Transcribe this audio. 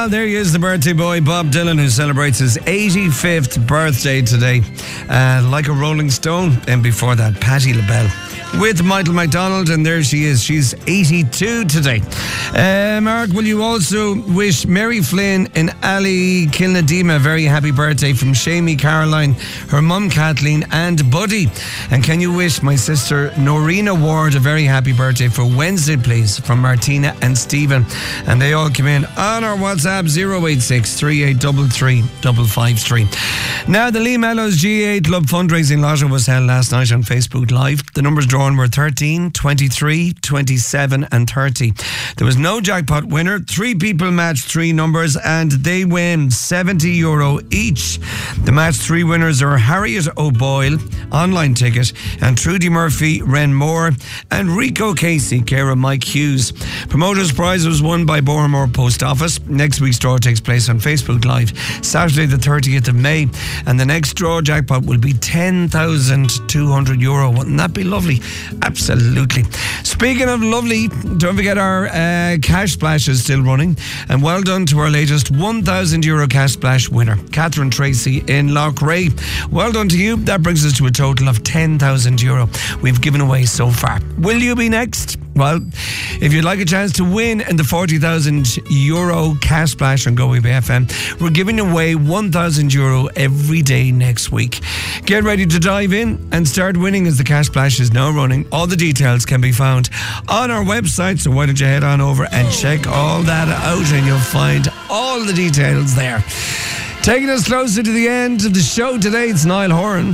Well, there he is, the birthday boy, Bob Dylan, who celebrates his 85th birthday today. Like a Rolling Stone. And before that, Patti LaBelle with Michael McDonald, and there she is. She's 82 today. Mark, will you also wish Mary Flynn and Ali Kilnadima a very happy birthday from Shamie Caroline, her mum Kathleen, and Buddy? And can you wish my sister Norina Ward a very happy birthday for Wednesday, please, from Martina and Stephen? And they all come in on our WhatsApp 086 3833 553. Now, the Lee Mellows G8 Club fundraising lotto was held last night on Facebook Live. The numbers drawn were 13, 23, 27 and 30. There was no jackpot winner. 3 people matched 3 numbers and they win €70 each. The match 3 winners are Harriet O'Boyle, online ticket, and Trudy Murphy, Ren Moore, and Rico Casey, care of Mike Hughes. Promoters' prize was won by Bohermore Post Office. Next week's draw takes place on Facebook Live Saturday the 30th of May, and the next draw jackpot will be €10,200. Wouldn't that be lovely? Absolutely. Speaking of lovely, don't forget our Cash Splash is still running, and well done to our latest €1,000 Cash Splash winner, Catherine Tracy in Loughrea. Well done to you. That brings us to a total of €10,000 we've given away so far. Will you be next? Well, if you'd like a chance to win in the €40,000 Cash Splash on Go Away FM, we're giving away €1,000 every day next week. Get ready to dive in and start winning as the Cash Splash is now running. All the details can be found on our website, so why don't you head on over and check all that out, and you'll find all the details there. Taking us closer to the end of the show today, it's Niall Horan.